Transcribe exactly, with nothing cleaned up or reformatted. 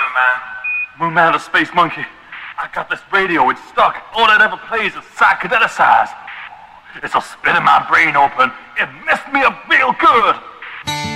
Moon Man. Moon Man the Space Monkey. I got this radio, it's stuck. All it ever plays is psychedelicized. It's a spinning my brain open. It messed me up real good.